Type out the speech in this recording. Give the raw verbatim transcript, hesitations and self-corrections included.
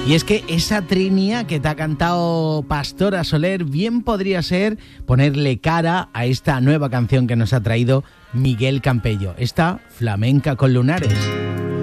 Y es que esa trinidad que te ha cantado Pastora Soler bien podría ser ponerle cara a esta nueva canción que nos ha traído Miguel Campello, esta Flamenca con Lunares.